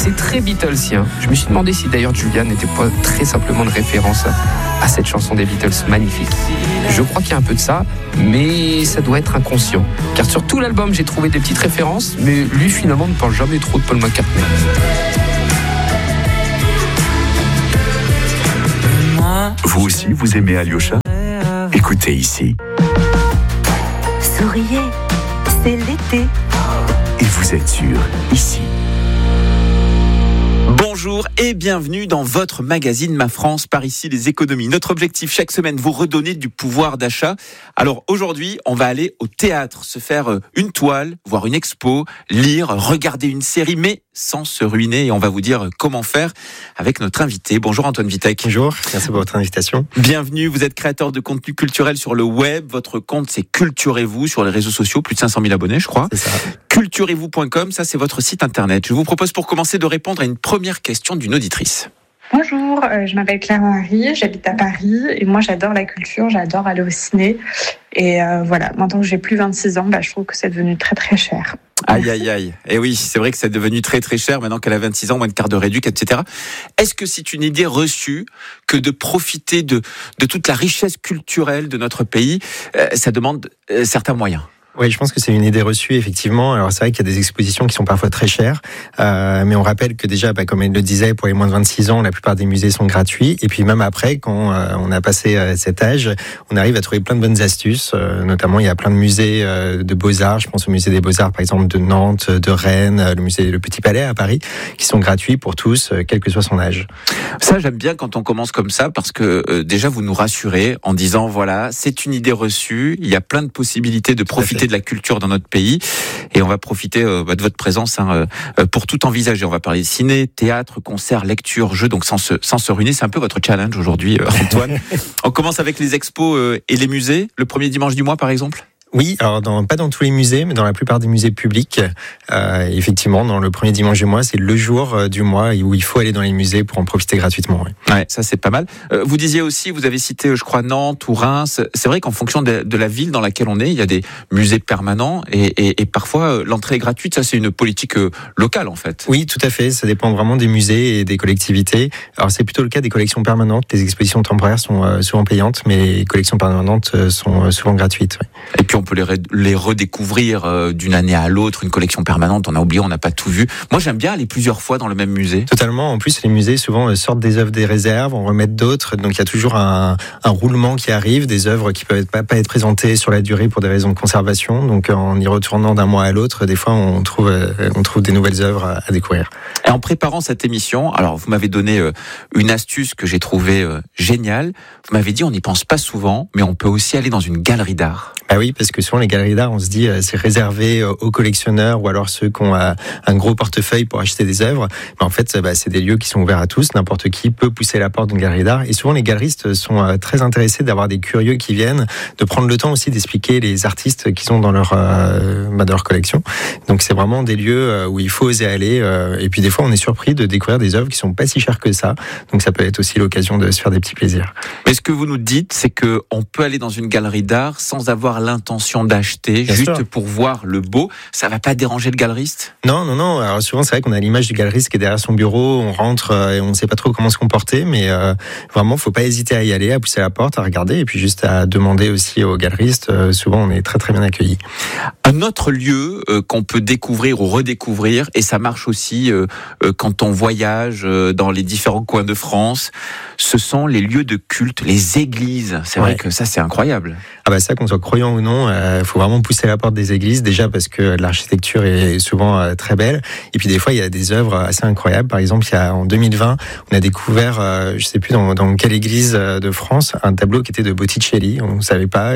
c'est très Beatlesien. Je me suis demandé si d'ailleurs Julia n'était pas très simplement une référence à cette chanson des Beatles magnifique. Je crois qu'il y a un peu de ça, mais ça doit être inconscient. Car sur tout l'album, j'ai trouvé des petites références, mais lui finalement ne parle jamais trop de Paul McCartney. Vous aussi, vous aimez Alyosha ? Écoutez ici. Souriez, c'est l'été. Et vous êtes sûr, ici. Bonjour et bienvenue dans votre magazine Ma France, par ici les économies. Notre objectif chaque semaine, vous redonner du pouvoir d'achat. Alors aujourd'hui, on va aller au théâtre, se faire une toile, voir une expo, lire, regarder une série, mais sans se ruiner. Et on va vous dire comment faire avec notre invité. Bonjour Antoine Vitek. Bonjour, merci pour votre invitation. Bienvenue, vous êtes créateur de contenu culturel sur le web. Votre compte c'est Culturez-vous sur les réseaux sociaux, plus de 500 000 abonnés je crois. C'est ça. Culturez-vous.com, ça c'est votre site internet. Je vous propose pour commencer de répondre à une première question d'une auditrice. Bonjour, je m'appelle Claire-Marie, j'habite à Paris et moi j'adore la culture, j'adore aller au ciné. Et voilà, maintenant que j'ai plus 26 ans, je trouve que c'est devenu très très cher. Aïe aïe aïe. Et oui, c'est vrai que c'est devenu très très cher maintenant qu'elle a 26 ans, moins de carte de réduc, etc. Est-ce que c'est une idée reçue que de profiter de toute la richesse culturelle de notre pays, ça demande certains moyens? Oui, je pense que c'est une idée reçue, effectivement. Alors, c'est vrai qu'il y a des expositions qui sont parfois très chères, mais on rappelle que déjà, comme elle le disait, pour les moins de 26 ans, la plupart des musées sont gratuits. Et puis, même après, quand on a passé cet âge, on arrive à trouver plein de bonnes astuces. Notamment, il y a plein de musées de Beaux-Arts. Je pense au musée des Beaux-Arts, par exemple, de Nantes, de Rennes, le Petit Palais à Paris, qui sont gratuits pour tous, quel que soit son âge. Ça, j'aime bien quand on commence comme ça, parce que déjà, vous nous rassurez en disant, voilà, c'est une idée reçue, il y a plein de possibilités de profiter de la culture dans notre pays et on va profiter de votre présence pour tout envisager. On va parler de ciné, théâtre, concert, lecture, jeux, donc sans se ruiner. C'est un peu votre challenge aujourd'hui, Antoine. On commence avec les expos et les musées, le premier dimanche du mois par exemple. Oui, alors pas dans tous les musées, mais dans la plupart des musées publics. Effectivement, dans le premier dimanche du mois, c'est le jour du mois où il faut aller dans les musées pour en profiter gratuitement. Oui. Ouais, ça c'est pas mal. Vous disiez aussi, vous avez cité, je crois, Nantes ou Reims. C'est vrai qu'en fonction de la ville dans laquelle on est, il y a des musées permanents et parfois l'entrée est gratuite. Ça, c'est une politique locale en fait. Oui, tout à fait. Ça dépend vraiment des musées et des collectivités. Alors c'est plutôt le cas des collections permanentes. Les expositions temporaires sont souvent payantes, mais les collections permanentes sont souvent gratuites. Oui. Et puis on peut les redécouvrir d'une année à l'autre, une collection permanente, on a oublié, on n'a pas tout vu. Moi j'aime bien aller plusieurs fois dans le même musée. Totalement, en plus les musées souvent sortent des œuvres des réserves, on remet d'autres, donc il y a toujours un roulement qui arrive, des œuvres qui peuvent pas être présentées sur la durée pour des raisons de conservation, donc en y retournant d'un mois à l'autre, des fois on trouve des nouvelles œuvres à découvrir. Et en préparant cette émission, alors vous m'avez donné une astuce que j'ai trouvée géniale, vous m'avez dit on n'y pense pas souvent, mais on peut aussi aller dans une galerie d'art. Ah oui, parce que souvent les galeries d'art, on se dit c'est réservé aux collectionneurs ou alors ceux qui ont un gros portefeuille pour acheter des œuvres. Mais en fait, c'est des lieux qui sont ouverts à tous. N'importe qui peut pousser la porte d'une galerie d'art. Et souvent, les galeristes sont très intéressés d'avoir des curieux qui viennent, de prendre le temps aussi d'expliquer les artistes qu'ils ont dans leur collection. Donc c'est vraiment des lieux où il faut oser aller. Et puis des fois, on est surpris de découvrir des œuvres qui sont pas si chères que ça. Donc ça peut être aussi l'occasion de se faire des petits plaisirs. Mais ce que vous nous dites, c'est que on peut aller dans une galerie d'art sans avoir l'intention d'acheter, Bien juste sûr. Pour voir le beau. Ça va pas déranger le galeriste? Non. Alors souvent, c'est vrai qu'on a l'image du galeriste qui est derrière son bureau, on rentre et on ne sait pas trop comment se comporter, mais vraiment, faut pas hésiter à y aller, à pousser la porte, à regarder et puis juste à demander aussi aux galeristes. Souvent, on est très très bien accueillis. Un autre lieu qu'on peut découvrir ou redécouvrir, et ça marche aussi quand on voyage dans les différents coins de France, ce sont les lieux de culte, les églises. C'est vrai que ça, c'est incroyable. Ça, qu'on soit croyant ou non, faut vraiment pousser la porte des églises, déjà parce que l'architecture est souvent très belle. Et puis des fois, il y a des œuvres assez incroyables. Par exemple, en 2020, on a découvert, je sais plus dans quelle église de France, un tableau qui était de Botticelli. On ne savait pas.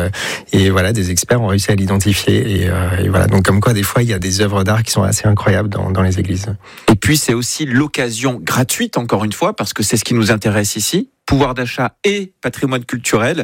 Et voilà, des experts ont réussi à l'identifier. Et voilà, donc comme quoi, des fois, il y a des œuvres d'art qui sont assez incroyables dans les églises. Et puis, c'est aussi l'occasion gratuite, encore une fois, parce que c'est ce qui nous intéresse ici, pouvoir d'achat et patrimoine culturel,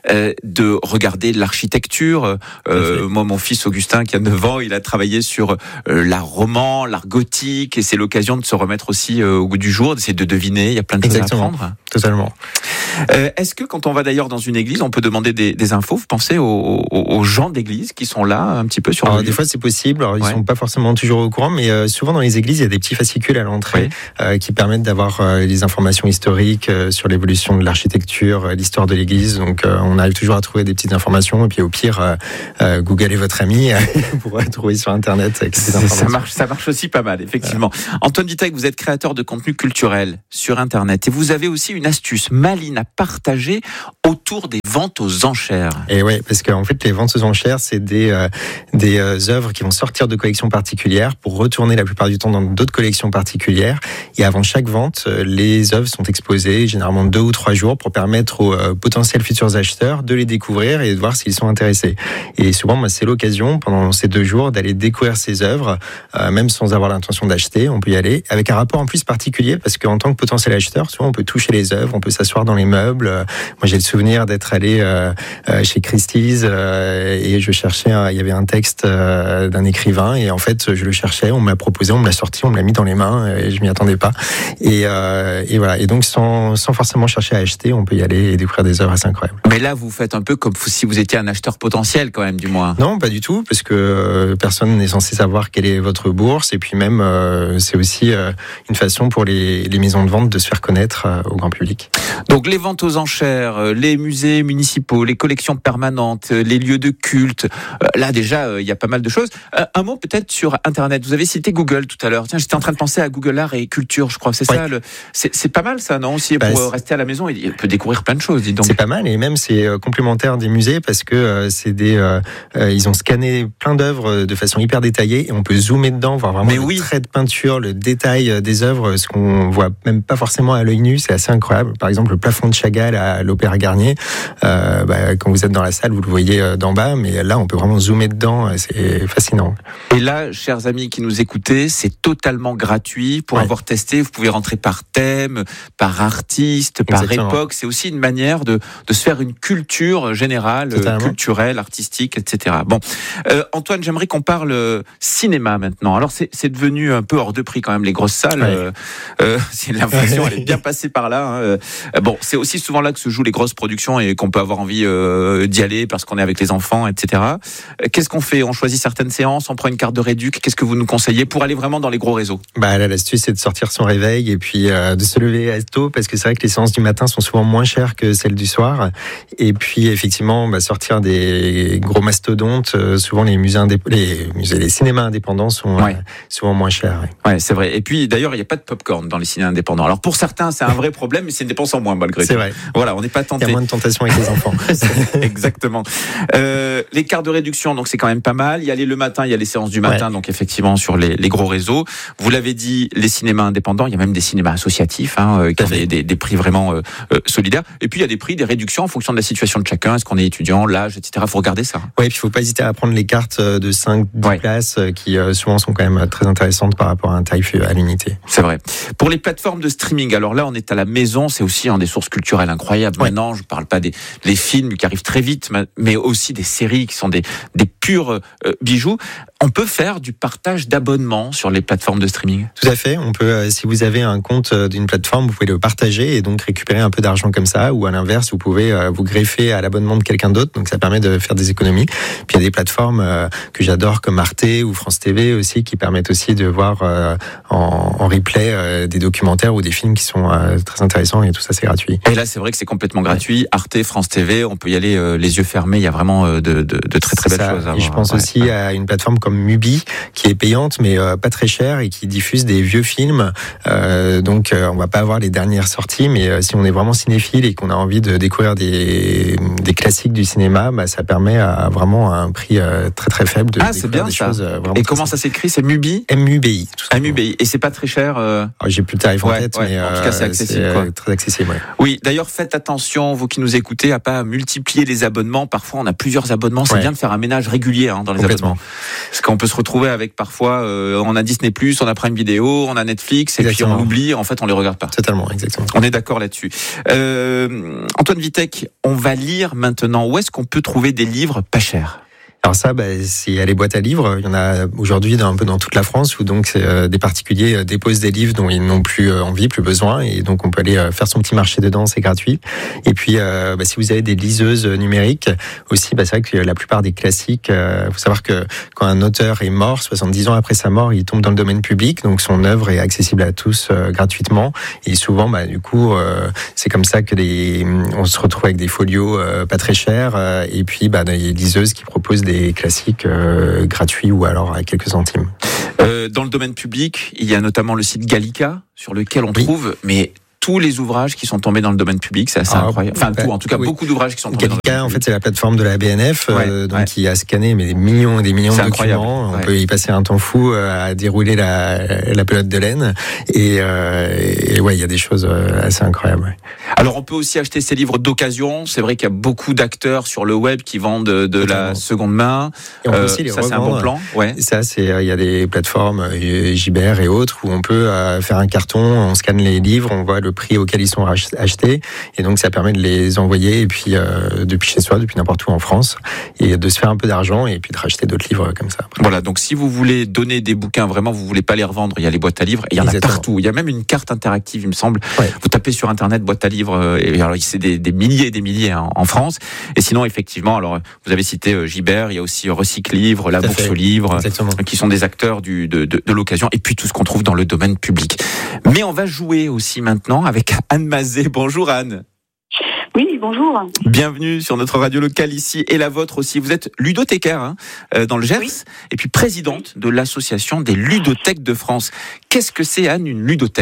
de regarder l'architecture. Moi, mon fils Augustin, qui a 9 ans, il a travaillé sur l'art roman, l'art gothique, et c'est l'occasion de se remettre aussi au goût du jour, d'essayer de deviner. Il y a plein de choses à apprendre. Totalement. Est-ce que quand on va d'ailleurs dans une église, on peut demander des infos? Vous pensez aux gens d'église qui sont là un petit peu sur le lieu? Des fois c'est possible, alors ils sont pas forcément toujours au courant, mais souvent dans les églises il y a des petits fascicules à l'entrée qui permettent d'avoir les informations historiques sur l'évolution de l'architecture, l'histoire de l'église, donc on arrive toujours à trouver des petites informations, et puis au pire Google est votre ami, vous pourrez trouver sur internet avec ces informations. Ça marche aussi pas mal, effectivement. Antoine Vitech, vous êtes créateur de contenu culturel sur internet et vous avez aussi une astuce maligne à partager autour des ventes aux enchères. Et oui, parce qu'en fait les ventes aux enchères c'est des œuvres qui vont sortir de collections particulières pour retourner la plupart du temps dans d'autres collections particulières, et avant chaque vente les œuvres sont exposées généralement 2 ou 3 jours pour permettre aux potentiels futurs acheteurs de les découvrir et de voir s'ils sont intéressés. Et souvent c'est l'occasion pendant ces 2 jours d'aller découvrir ces œuvres, même sans avoir l'intention d'acheter, on peut y aller avec un rapport en plus particulier, parce qu'en tant que potentiel acheteur souvent on peut toucher les œuvres, on peut s'asseoir dans les meubles. Moi j'ai le souvenir d'être allé chez Christie's et je cherchais, il y avait un texte d'un écrivain et en fait je le cherchais, on me l'a proposé, on me l'a sorti, on me l'a mis dans les mains et je m'y attendais pas, et voilà, et donc sans forcément chercher à acheter, on peut y aller et découvrir des œuvres assez incroyables. Mais là vous faites un peu comme si vous étiez un acheteur potentiel quand même, du moins. Non, pas du tout, parce que personne n'est censé savoir quelle est votre bourse, et puis même c'est aussi une façon pour les maisons de vente de se faire connaître au grand public. Donc les ventes aux enchères, les musées municipaux, les collections permanentes, les lieux de culte, là déjà il y a pas mal de choses. Un mot peut-être sur internet, vous avez cité Google tout à l'heure. Tiens, j'étais en train de penser à Google Art et Culture, je crois, c'est ça c'est pas mal ça, non, aussi pour rester à la maison, il peut découvrir plein de choses, dis donc. C'est pas mal, et même c'est complémentaire des musées, parce que c'est ils ont scanné plein d'œuvres de façon hyper détaillée et on peut zoomer dedans, voir vraiment le trait de peinture, le détail des œuvres, ce qu'on voit même pas forcément à l'œil nu, c'est assez incroyable. Par exemple, le plafond de Chagall à l'Opéra Garnier, quand vous êtes dans la salle, vous le voyez d'en bas, mais là, on peut vraiment zoomer dedans, c'est fascinant. Et là, chers amis qui nous écoutez, c'est totalement gratuit. Pour avoir testé, vous pouvez rentrer par thème, par artiste, par époque. C'est aussi une manière de se faire une culture générale, culturelle, artistique, etc. Bon, Antoine, j'aimerais qu'on parle cinéma maintenant. Alors, c'est devenu un peu hors de prix quand même, les grosses salles. L'inflation, elle est bien passée par là. Bon, c'est aussi souvent là que se jouent les grosses productions et qu'on peut avoir envie d'y aller parce qu'on est avec les enfants, etc. Qu'est-ce qu'on fait? On choisit certaines séances, on prend une carte de réduc. Qu'est-ce que vous nous conseillez pour aller vraiment dans les gros réseaux? Là, l'astuce, c'est de sortir son réveil et puis de se lever tôt, parce que c'est vrai que les séances du matin sont souvent moins chères que celles du soir. Et puis, effectivement, sortir des gros mastodontes. Souvent, les cinémas indépendants sont souvent moins chers. Ouais, c'est vrai. Et puis, d'ailleurs, il n'y a pas de popcorn dans les cinémas indépendants. Alors, pour certains, c'est un vrai problème, mais c'est une dépense en moins, malgré tout. C'est vrai. Voilà, on n'est pas tenté. Il y a moins de tentation avec les enfants. Exactement. Les cartes de réduction, donc c'est quand même pas mal. Il y a le matin, il y a les séances du matin, donc effectivement, sur les gros réseaux. Vous l'avez dit, les cinémas indépendants, il y a même des cinémas associatifs, qui ont des prix vraiment solidaires. Et puis, il y a des prix, des réductions en fonction de la situation de chacun. Est-ce qu'on est étudiant, l'âge, etc. Il faut regarder ça. Oui, puis il ne faut pas hésiter à prendre les cartes de 5-10 places qui souvent sont quand même très intéressantes par rapport à un tarif à l'unité. C'est vrai. Pour les plateformes de streaming, alors là, on est à la maison, c'est aussi des sources culturelles incroyables. Maintenant, je ne parle pas des films qui arrivent très vite, mais aussi des séries qui sont des purs bijoux. On peut faire du partage d'abonnements sur les plateformes de streaming? Tout à fait. On peut, si vous avez un compte d'une plateforme, vous pouvez le partager et donc récupérer un peu d'argent comme ça, ou à l'inverse, vous pouvez vous greffer à l'abonnement de quelqu'un d'autre, donc ça permet de faire des économies. Puis il y a des plateformes que j'adore comme Arte ou France TV aussi, qui permettent aussi de voir en replay des documentaires ou des films qui sont très intéressants, et tout ça c'est gratuit. Et là c'est vrai que c'est complètement gratuit. Arte, France TV, on peut y aller les yeux fermés, il y a vraiment de très très belles choses à voir. Et je pense aussi à une plateforme comme Mubi, qui est payante mais pas très chère et qui diffuse des vieux films. Donc on va pas avoir les dernières sorties, mais si on est vraiment cinéphile et qu'on a envie de découvrir des classiques du cinéma, ça permet à vraiment un prix très très faible de c'est bien des ça. choses vraiment. Et comment ça s'écrit? C'est Mubi? MUBI. MUBI. Et c'est pas très cher? J'ai plus le tarif en tête, mais en tout cas c'est accessible. Très accessible. Ouais. Oui, d'ailleurs faites attention, vous qui nous écoutez, à pas multiplier les abonnements. Parfois on a plusieurs abonnements, c'est bien de faire un ménage régulier dans les abonnements. Parce qu'on peut se retrouver avec parfois, on a Disney+, on a Prime Video, on a Netflix, et puis on oublie, en fait on les regarde pas. Totalement, exactement. On est d'accord là-dessus. Antoine Vitech, on va lire maintenant. Où est-ce qu'on peut trouver des livres pas chers? Alors ça, il y a les boîtes à livres. Il y en a aujourd'hui un peu dans toute la France où donc des particuliers déposent des livres dont ils n'ont plus envie, plus besoin, et donc on peut aller faire son petit marché dedans, c'est gratuit. Et puis si vous avez des liseuses numériques aussi, c'est vrai que la plupart des classiques, faut savoir que quand un auteur est mort, 70 ans après sa mort, il tombe dans le domaine public, donc son œuvre est accessible à tous gratuitement. Et souvent, du coup, c'est comme ça que on se retrouve avec des folios pas très chers, et puis des liseuses qui proposent des classiques gratuits ou alors à quelques centimes. Dans le domaine public, il y a notamment le site Gallica, sur lequel on trouve tous les ouvrages qui sont tombés dans le domaine public, c'est assez incroyable. Enfin, en tout cas, beaucoup d'ouvrages qui sont tombés dans le domaine public. En fait, c'est la plateforme de la BNF, qui a scanné des millions et des millions de documents. On peut y passer un temps fou à dérouler la pelote de laine. Et il y a des choses assez incroyables. Ouais. Alors, on peut aussi acheter ces livres d'occasion. C'est vrai qu'il y a beaucoup d'acteurs sur le web qui vendent de la seconde main. Et on peut aussi les revendre. C'est un bon plan. Ouais. Ça, il y a des plateformes, Gibert et autres, où on peut faire un carton, on scanne les livres, on voit le prix auquel ils sont achetés, et donc ça permet de les envoyer et puis depuis chez soi, depuis n'importe où en France, et de se faire un peu d'argent et puis de racheter d'autres livres comme ça. Après. Voilà, donc si vous voulez donner des bouquins, vraiment vous voulez pas les revendre, il y a les boîtes à livres, et il y en a partout. Il y a même une carte interactive, il me semble. Ouais. Vous tapez sur internet boîte à livres, et alors c'est des milliers et des milliers en France. Et sinon effectivement, alors vous avez cité Gibert, il y a aussi Recycle Livre, la Bourse aux livres, qui sont des acteurs de l'occasion, et puis tout ce qu'on trouve dans le domaine public. Mais on va jouer aussi maintenant avec Anne Mazet. Bonjour Anne. Oui, bonjour. Bienvenue sur notre radio locale ici, et la vôtre aussi. Vous êtes ludothécaire dans le Gers, et puis présidente de l'association des ludothèques de France. Qu'est-ce que c'est, Anne, une ludothèque ?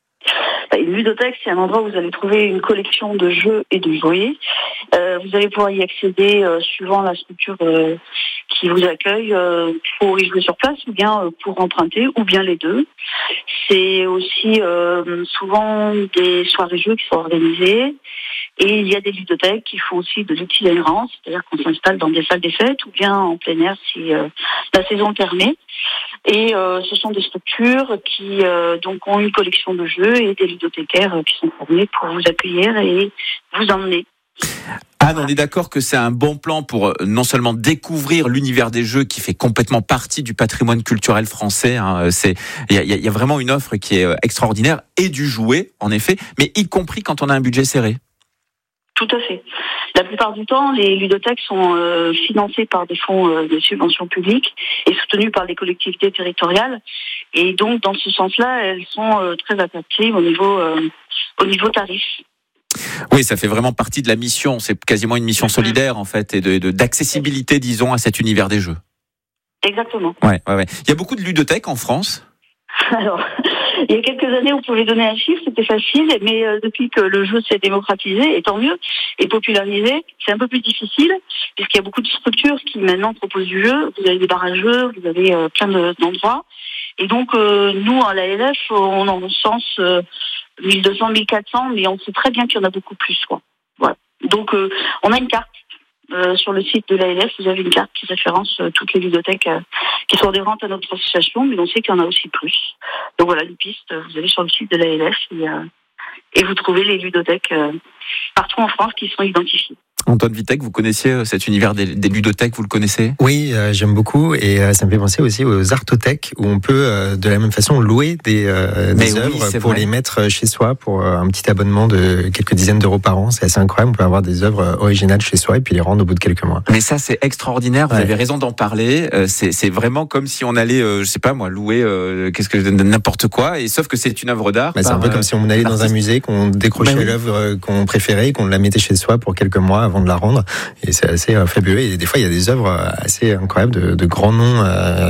Une ludothèque, c'est un endroit où vous allez trouver une collection de jeux et de jouets. Vous allez pouvoir y accéder suivant la structure qui vous accueille pour y jouer sur place, ou bien pour emprunter, ou bien les deux. C'est aussi souvent des soirées jeux qui sont organisées. Et il y a des ludothèques qui font aussi de l'itinérance, c'est-à-dire qu'on s'installe dans des salles des fêtes ou bien en plein air si la saison le permet. Et ce sont des structures qui donc ont une collection de jeux et des ludothécaires qui sont formés pour vous accueillir et vous emmener. Anne, on est d'accord que c'est un bon plan pour non seulement découvrir l'univers des jeux qui fait complètement partie du patrimoine culturel français. Il y a vraiment une offre qui est extraordinaire, et du jouet en effet, mais y compris quand on a un budget serré. Tout à fait. La plupart du temps, les ludothèques sont financées par des fonds de subventions publiques et soutenues par les collectivités territoriales. Et donc, dans ce sens-là, elles sont très attractives au niveau tarif. Oui, ça fait vraiment partie de la mission. C'est quasiment une mission solidaire, en fait, et d'accessibilité, disons, à cet univers des jeux. Exactement. Ouais. Il y a beaucoup de ludothèques en France ? Alors, il y a quelques années, on pouvait donner un chiffre, c'était facile, mais depuis que le jeu s'est démocratisé, et tant mieux, et popularisé, c'est un peu plus difficile, puisqu'il y a beaucoup de structures qui maintenant proposent du jeu. Vous avez des bars à jeux, vous avez plein d'endroits. Et donc, nous, à l'ALF, on en recense 1200, 1400, mais on sait très bien qu'il y en a beaucoup plus, quoi. Voilà. Donc, on a une carte. Sur le site de l'ALF, vous avez une carte qui référence toutes les ludothèques qui sont adhérentes à notre association, mais on sait qu'il y en a aussi plus. Donc voilà, une piste, vous allez sur le site de l'ALF et vous trouvez les ludothèques partout en France qui sont identifiées. Antoine Vitek, vous connaissiez cet univers des ludothèques, vous le connaissez ? Oui, j'aime beaucoup, et ça me fait penser aussi aux artothèques, où on peut de la même façon louer des œuvres pour les mettre chez soi pour un petit abonnement de quelques dizaines d'euros par an. C'est assez incroyable, on peut avoir des œuvres originales chez soi et puis les rendre au bout de quelques mois. Mais ça, c'est extraordinaire, vous avez raison d'en parler. C'est vraiment comme si on allait, je sais pas moi, louer n'importe quoi, et sauf que c'est une œuvre d'art. C'est un peu comme si on allait dans un musée, qu'on décrochait l'œuvre qu'on préférait et qu'on la mettait chez soi pour quelques mois avant de la rendre, et c'est assez fabuleux. Et des fois il y a des œuvres assez incroyables de grands noms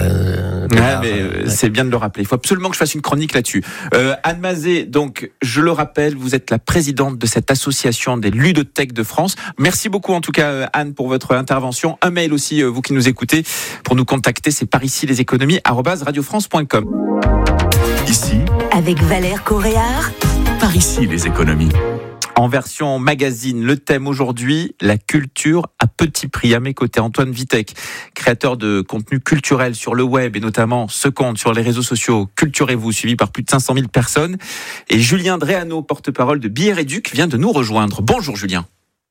c'est bien de le rappeler, il faut absolument que je fasse une chronique là-dessus. Anne Mazet, donc je le rappelle, vous êtes la présidente de cette association des ludothèques de France. Merci beaucoup en tout cas Anne pour votre intervention. Un mail aussi, vous qui nous écoutez, pour nous contacter, c'est par ici les économies @radiofrance.com. Ici avec Valère Coréard. Par ici les économies. En version magazine, le thème aujourd'hui, la culture à petit prix. À mes côtés, Antoine Vitek, créateur de contenu culturel sur le web et notamment ce compte sur les réseaux sociaux Culturez-vous, suivi par plus de 500 000 personnes. Et Julien Dréano, porte-parole de Bière Éduc, vient de nous rejoindre. Bonjour Julien.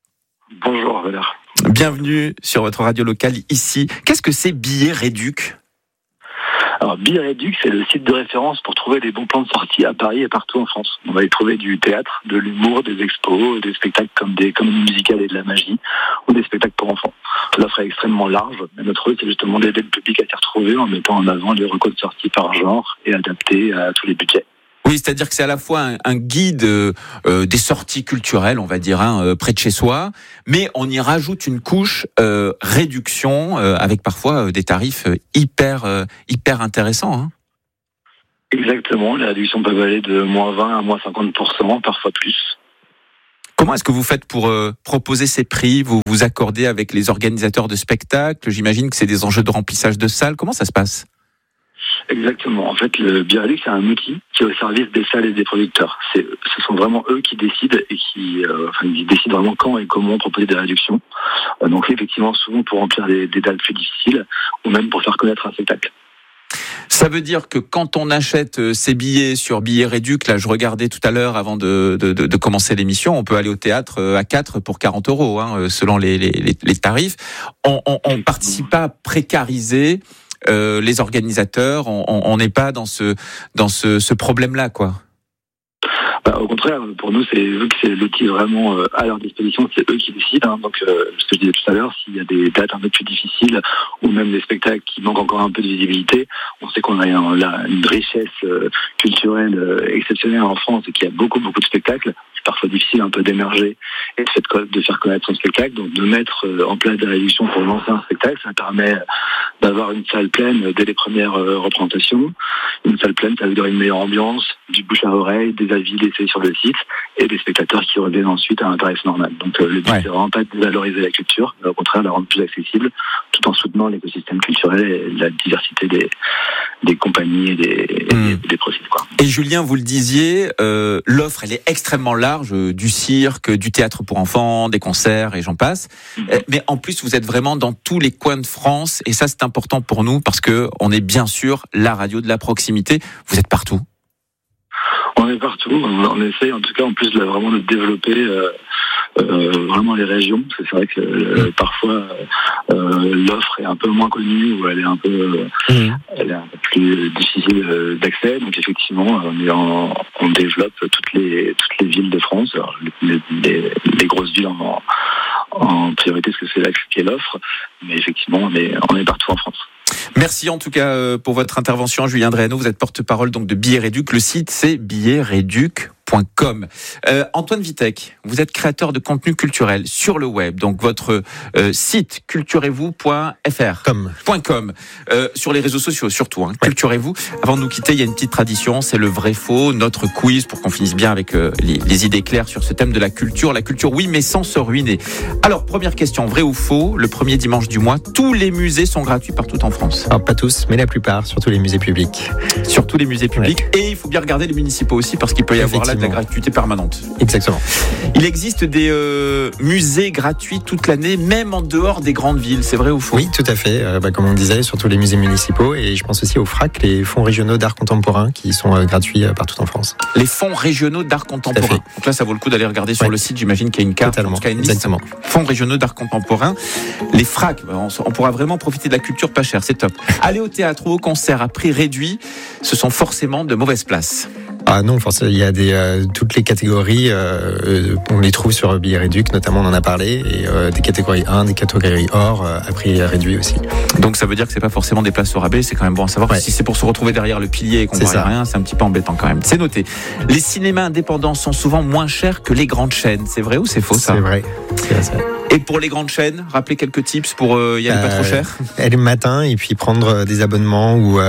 Bonjour Valère. Bienvenue sur votre radio locale ici. Qu'est-ce que c'est Billets Réduc ? Alors Billets Réduc, c'est le site de référence pour trouver des bons plans de sortie à Paris et partout en France. On va y trouver du théâtre, de l'humour, des expos, des spectacles comme des comédies musicales et de la magie, ou des spectacles pour enfants. L'offre est extrêmement large. Et notre rôle, c'est justement d'aider le public à s'y retrouver en mettant en avant les recos de sortie par genre et adaptés à tous les budgets. Oui, c'est-à-dire que c'est à la fois un guide des sorties culturelles, on va dire, près de chez soi, mais on y rajoute une couche réduction avec parfois des tarifs hyper intéressants. Hein. Exactement, les réductions peuvent aller de moins 20 à moins 50%, parfois plus. Comment est-ce que vous faites pour proposer ces prix ? Vous vous accordez avec les organisateurs de spectacles ? J'imagine que c'est des enjeux de remplissage de salles. Comment ça se passe ? Exactement. En fait, le Billets Réduc, c'est un outil qui est au service des salles et des producteurs. Ce sont vraiment eux qui décident et ils décident vraiment quand et comment proposer des réductions. Donc effectivement, souvent pour remplir des dates plus difficiles ou même pour faire connaître un spectacle. Ça veut dire que quand on achète ces billets sur Billets Réduc, là je regardais tout à l'heure avant de commencer l'émission, on peut aller au théâtre à 4 pour 40 €, selon les tarifs. On participe pas à précariser les organisateurs, on n'est pas dans ce problème-là, quoi. Au contraire, pour nous, vu que c'est l'outil vraiment à leur disposition, c'est eux qui décident. Donc, ce que je disais tout à l'heure, s'il y a des dates un peu plus difficiles ou même des spectacles qui manquent encore un peu de visibilité, on sait qu'on a une richesse culturelle exceptionnelle en France et qu'il y a beaucoup de spectacles. C'est parfois difficile un peu d'émerger et de faire connaître son spectacle. Donc, de mettre en place des réductions pour lancer un spectacle, ça permet d'avoir une salle pleine dès les premières représentations. Une salle pleine, ça veut dire une meilleure ambiance, du bouche à oreille, des avis laissés sur le site et des spectateurs qui reviennent ensuite à un tarif normal. Donc le but, c'est vraiment pas de dévaloriser la culture, mais au contraire de la rendre plus accessible tout en soutenant l'écosystème culturel et la diversité des compagnies et des profils, quoi. Et Julien, vous le disiez, l'offre elle est extrêmement large, du cirque, du théâtre pour enfants, des concerts et j'en passe. Mais en plus, vous êtes vraiment dans tous les coins de France et ça c'est important pour nous parce que on est bien sûr la radio de la proximité. Vous êtes partout. On est partout. On essaye, en tout cas, en plus vraiment de développer vraiment les régions. Parce que c'est vrai que parfois l'offre est un peu moins connue ou elle est un peu plus difficile d'accès. Donc effectivement, on développe toutes les villes de France. Alors, les grosses villes en priorité parce que c'est là qu'est l'offre. Mais effectivement, on est partout en France. Merci en tout cas pour votre intervention, Julien Dréano. Vous êtes porte-parole donc de Billets Réduc. Le site c'est billetsreduc.com. Antoine Vitek, vous êtes créateur de contenu culturel sur le web. Donc votre site culturez-vous.fr. .com. Sur les réseaux sociaux surtout. Culturez-vous. Avant de nous quitter, il y a une petite tradition, c'est le vrai-faux, notre quiz pour qu'on finisse bien avec les idées claires sur ce thème de la culture. La culture, oui, mais sans se ruiner. Alors, première question, vrai ou faux, le premier dimanche du mois, tous les musées sont gratuits partout en France. Alors, pas tous, mais la plupart, surtout les musées publics. Surtout les musées publics. Ouais. Et il faut bien regarder les municipaux aussi parce qu'il peut y avoir là de la gratuité permanente. Exactement. Il existe des musées gratuits toute l'année, même en dehors des grandes villes, c'est vrai ou faux ? Oui, tout à fait. Comme on disait, surtout les musées municipaux et je pense aussi aux FRAC, les fonds régionaux d'art contemporain qui sont gratuits partout en France. Les fonds régionaux d'art contemporain. Donc là, ça vaut le coup d'aller regarder sur le site. J'imagine qu'il y a une carte. Totalement. En tout cas, une liste. Exactement. Fonds régionaux d'art contemporain. Les FRAC, on pourra vraiment profiter de la culture pas chère, c'est top. Aller au théâtre ou au concert à prix réduit, ce sont forcément de mauvaises places. Ah non, forcément, il y a toutes les catégories, on les trouve sur Billets Réduc, notamment on en a parlé, et des catégories 1, des catégories or, à prix réduit aussi. Donc ça veut dire que c'est pas forcément des places au rabais, c'est quand même bon à savoir. Ouais. Si c'est pour se retrouver derrière le pilier et qu'on voit rien, c'est un petit peu embêtant quand même. C'est noté. Les cinémas indépendants sont souvent moins chers que les grandes chaînes. C'est vrai ou c'est faux ça ? C'est vrai. Et pour les grandes chaînes, rappelez quelques tips pour y aller pas trop cher. Aller le matin et puis prendre des abonnements ou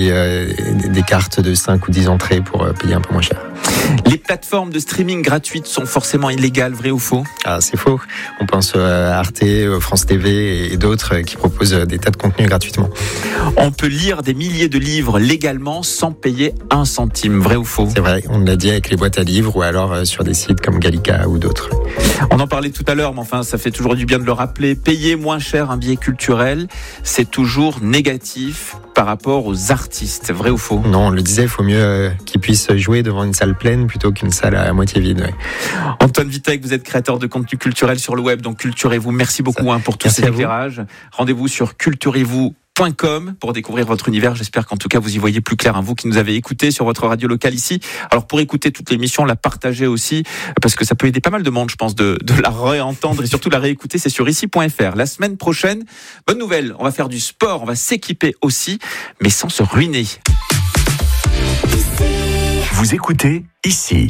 des cartes de 5 ou 10 entrées pour payer un peu moins cher. Les plateformes de streaming gratuites sont forcément illégales, vrai ou faux ? Ah, c'est faux. On pense à Arte, France TV et d'autres qui proposent des tas de contenus gratuitement. On peut lire des milliers de livres légalement sans payer un centime, vrai ou faux ? C'est vrai, on l'a dit avec les boîtes à livres ou alors sur des sites comme Gallica ou d'autres. On en parlait tout à l'heure, mais enfin, ça fait toujours du bien de le rappeler. Payer moins cher un billet culturel, c'est toujours négatif par rapport aux artistes, vrai ou faux ? Non, on le disait, il faut mieux qu'ils puissent jouer devant une salle salle pleine plutôt qu'une salle à moitié vide. Ouais. Antoine Vitek, vous êtes créateur de contenu culturel sur le web, donc Culturez-vous. Merci beaucoup pour tous ces éclairages. Rendez-vous sur culturez-vous.com pour découvrir votre univers. J'espère qu'en tout cas vous y voyez plus clair, vous qui nous avez écoutés sur votre radio locale ici. Alors pour écouter toute l'émission, la partager aussi, parce que ça peut aider pas mal de monde, je pense, de la réentendre et surtout la réécouter. C'est sur ici.fr. La semaine prochaine, bonne nouvelle, on va faire du sport, on va s'équiper aussi, mais sans se ruiner. Vous écoutez ici.